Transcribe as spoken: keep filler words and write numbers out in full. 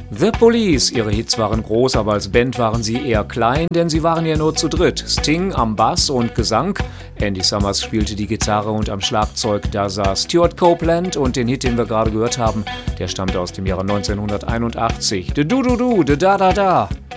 The Police, ihre Hits waren groß, aber als Band waren sie eher klein, denn sie waren ja nur zu dritt. Sting am Bass und Gesang, Andy Summers spielte die Gitarre und am Schlagzeug, da saß Stuart Copeland und den Hit, den wir gerade gehört haben, der stammte aus dem Jahre neunzehnhunderteinundachtzig. De Du Du Du, de Da Da Da.